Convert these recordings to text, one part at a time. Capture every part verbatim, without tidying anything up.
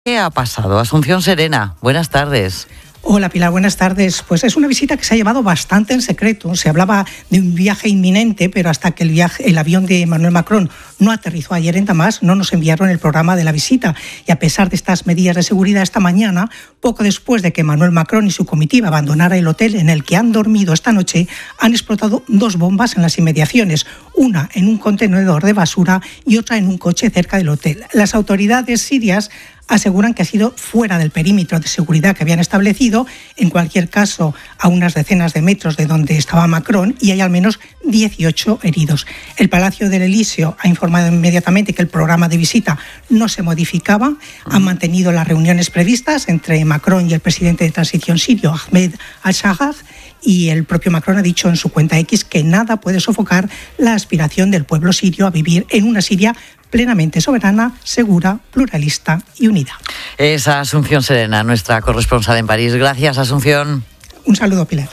¿Qué ha pasado? Asunción Serena, buenas tardes. Hola Pilar, buenas tardes. Pues es una visita que se ha llevado bastante en secreto. Se hablaba de un viaje inminente, pero hasta que el, viaje, el avión de Emmanuel Macron no aterrizó ayer en Damas, no nos enviaron el programa de la visita. Y a pesar de estas medidas de seguridad esta mañana, poco después de que Emmanuel Macron y su comitiva abandonara el hotel en el que han dormido esta noche, han explotado dos bombas en las inmediaciones, una en un contenedor de basura y otra en un coche cerca del hotel. Las autoridades sirias aseguran que ha sido fuera del perímetro de seguridad que habían establecido, en cualquier caso a unas decenas de metros de donde estaba Macron, y hay al menos dieciocho heridos. El Palacio del Elíseo ha informado inmediatamente que el programa de visita no se modificaba, han mantenido las reuniones previstas entre Macron y el presidente de transición sirio, Ahmed al-Shahar, y el propio Macron ha dicho en su cuenta X que nada puede sofocar la aspiración del pueblo sirio a vivir en una Siria plenamente soberana, segura, pluralista y unida. Es Asunción Serena, nuestra corresponsal en París. Gracias, Asunción. Un saludo, Pilar.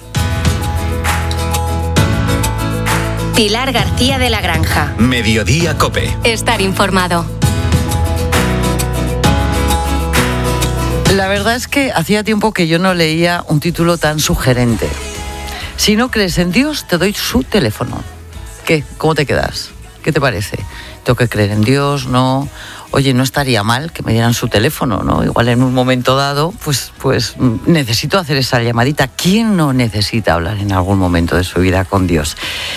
Pilar García de la Granja. Mediodía COPE. Estar informado. La verdad es que hacía tiempo que yo no leía un título tan sugerente. Si no crees en Dios, te doy su teléfono. ¿Qué? ¿Cómo te quedas? ¿Qué te parece? ¿Tengo que creer en Dios? No. Oye, no estaría mal que me dieran su teléfono, ¿no? Igual en un momento dado, pues, pues necesito hacer esa llamadita. ¿Quién no necesita hablar en algún momento de su vida con Dios?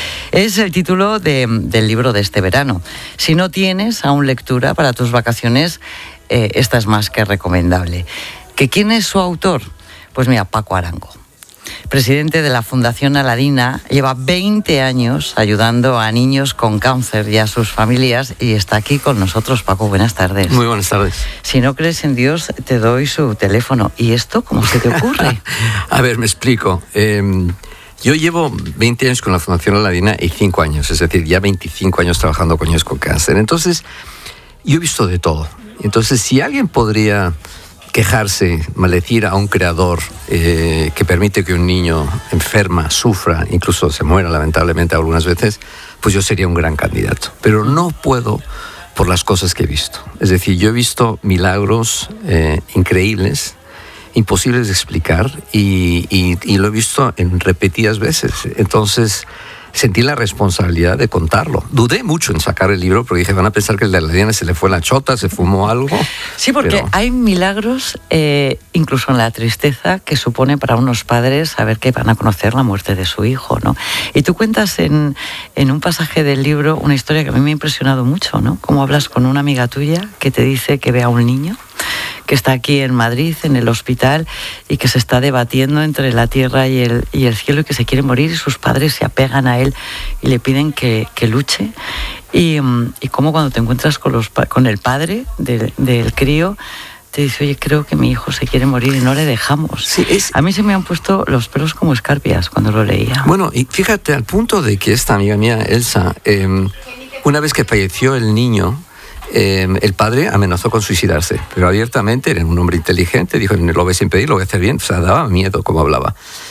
Es el título de, del libro de este verano. Si no tienes aún lectura para tus vacaciones, eh, esta es más que recomendable. ¿Que quién es su autor? Pues mira, Paco Arango. Presidente de la Fundación Aladina, lleva veinte años ayudando a niños con cáncer y a sus familias, y está aquí con nosotros. Paco, buenas tardes. Muy buenas tardes. Si no crees en Dios, te doy su teléfono. ¿Y esto cómo se te ocurre? A ver, me explico. Eh, yo llevo veinte años con la Fundación Aladina y cinco años, es decir, ya veinticinco años trabajando con niños con cáncer. Entonces, yo he visto de todo. Entonces, si alguien podría quejarse, maldecir a un creador eh, que permite que un niño enferma, sufra, incluso se muera lamentablemente algunas veces, pues yo sería un gran candidato. Pero no puedo por las cosas que he visto. Es decir, yo he visto milagros eh, increíbles, imposibles de explicar, y, y, y lo he visto en repetidas veces. Entonces sentí la responsabilidad de contarlo. Dudé mucho en sacar el libro, porque dije, van a pensar que el de la Diana se le fue la chota, se fumó algo. Sí, porque pero hay milagros, eh, incluso en la tristeza, que supone para unos padres saber que van a conocer la muerte de su hijo, ¿no? Y tú cuentas en, en un pasaje del libro una historia que a mí me ha impresionado mucho, ¿no? Cómo hablas con una amiga tuya que te dice que ve a un niño que está aquí en Madrid, en el hospital, y que se está debatiendo entre la tierra y el, y el cielo, y que se quiere morir, y sus padres se apegan a él y le piden que, que luche. Y, y cómo cuando te encuentras con, los, con el padre del, del crío, te dice, oye, creo que mi hijo se quiere morir y no le dejamos. Sí, es... A mí se me han puesto los pelos como escarpias cuando lo leía. Bueno, y fíjate, al punto de que esta amiga mía, Elsa, eh, una vez que falleció el niño, Eh, el padre amenazó con suicidarse, pero abiertamente, era un hombre inteligente, dijo, lo voy a impedir, lo voy a hacer bien, o sea, daba miedo como hablaba.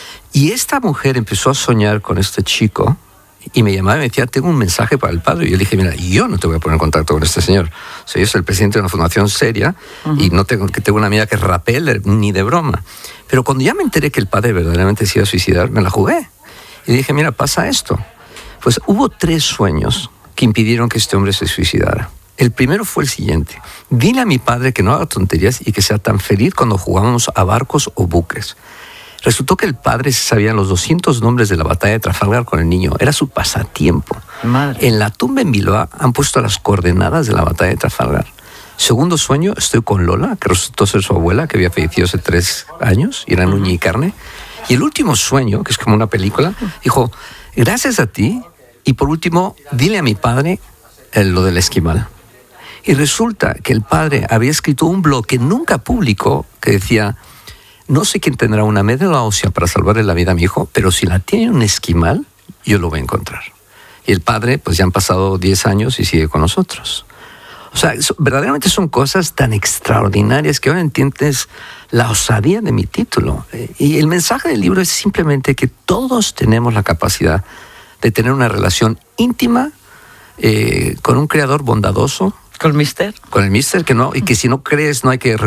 Y esta mujer empezó a soñar con este chico y me llamaba y me decía, tengo un mensaje para el padre. Y yo le dije, mira, yo no te voy a poner en contacto con este señor. O sea, yo soy el presidente de una fundación seria, uh-huh, y no tengo, que tengo una amiga que rapel ni de broma. Pero cuando ya me enteré que el padre verdaderamente se iba a suicidar, me la jugué. Y dije, mira, pasa esto. Pues hubo tres sueños que impidieron que este hombre se suicidara. El primero fue el siguiente: dile a mi padre que no haga tonterías y que sea tan feliz cuando jugábamos a barcos o buques. Resultó que el padre se sabía los doscientos nombres de la batalla de Trafalgar con el niño. Era su pasatiempo. Madre. En la tumba en Bilbao han puesto las coordenadas de la batalla de Trafalgar. Segundo sueño, estoy con Lola, que resultó ser su abuela, que había fallecido hace tres años, y era uña y carne. Y el último sueño, que es como una película, dijo, gracias a ti, y por último, dile a mi padre eh, lo del esquimal. Y resulta que el padre había escrito un blog que nunca publicó, que decía, no sé quién tendrá una médula ósea para salvarle la vida a mi hijo, pero si la tiene un esquimal, yo lo voy a encontrar. Y el padre, pues ya han pasado diez años y sigue con nosotros. O sea, eso, verdaderamente son cosas tan extraordinarias que ahora entiendes la osadía de mi título. Y el mensaje del libro es simplemente que todos tenemos la capacidad de tener una relación íntima eh, con un creador bondadoso, ¿Con Mister? Con el mister, que no, y que si no crees no hay que